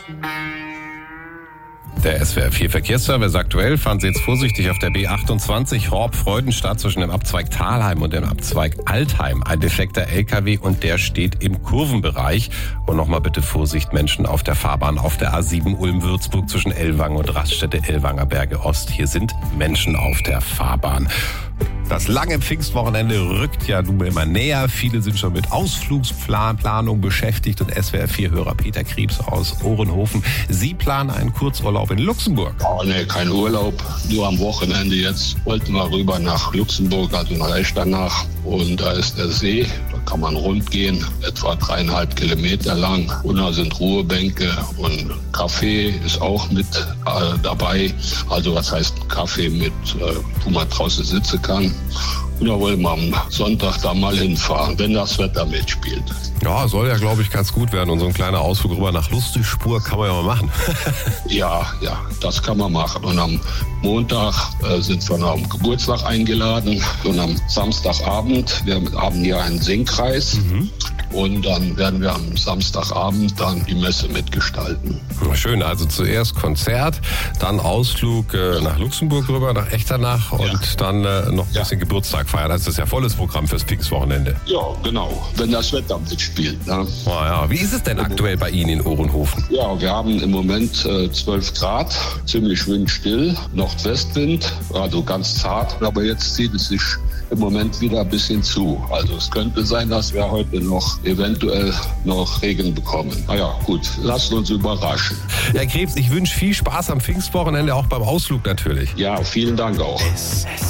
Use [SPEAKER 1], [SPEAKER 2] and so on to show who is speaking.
[SPEAKER 1] Der SWR4 Verkehrsservice aktuell. Fahren Sie jetzt vorsichtig auf der B28 Horb-Freudenstadt zwischen dem Abzweig Thalheim und dem Abzweig Altheim. Ein defekter LKW und der steht im Kurvenbereich. Und nochmal bitte Vorsicht, Menschen auf der Fahrbahn auf der A7 Ulm-Würzburg zwischen Ellwangen und Raststätte Ellwanger Berge Ost. Hier sind Menschen auf der Fahrbahn. Das lange Pfingstwochenende rückt ja nun immer näher. Viele sind schon mit Ausflugsplanung beschäftigt und SWR4-Hörer Peter Krebs aus Ohrenhofen. Sie planen einen Kurzurlaub in Luxemburg.
[SPEAKER 2] Oh nee, kein Urlaub. Nur am Wochenende jetzt wollten wir rüber nach Luxemburg, also nach Echternach. Und da ist der See, da kann man rund gehen, etwa 3,5 Kilometer lang. Und da sind Ruhebänke und Kaffee ist auch mit dabei. Also was heißt Kaffee mit, wo man draußen sitzen kann. Und da wollen wir am Sonntag da mal hinfahren, wenn das Wetter mitspielt.
[SPEAKER 1] Ja, soll ja, glaube ich, ganz gut werden. Und so ein kleiner Ausflug rüber nach Lustigspur kann man ja mal machen.
[SPEAKER 2] Ja, das kann man machen. Und am Montag sind wir noch am Geburtstag eingeladen. Und am Samstagabend, wir haben hier einen Singkreis. Und dann werden wir am Samstagabend dann die Messe mitgestalten.
[SPEAKER 1] Schön, also zuerst Konzert, dann Ausflug nach Luxemburg rüber, nach Echternach und dann noch ein bisschen Geburtstag feiern. Das ist ja volles Programm fürs Pfingstwochenende.
[SPEAKER 2] Ja, genau, wenn das Wetter mitspielt. Ne?
[SPEAKER 1] Oh ja. Wie ist es denn aktuell bei Ihnen in Ohrenhofen?
[SPEAKER 2] Ja, wir haben im Moment 12 Grad, ziemlich windstill, Nordwestwind, also ganz zart. Aber jetzt zieht es sich im Moment wieder ein bisschen zu. Also es könnte sein, dass wir heute noch eventuell noch Regen bekommen. Naja, gut, lasst uns überraschen.
[SPEAKER 1] Herr Krebs, ich wünsche viel Spaß am Pfingstwochenende, auch beim Ausflug natürlich.
[SPEAKER 2] Ja, vielen Dank auch.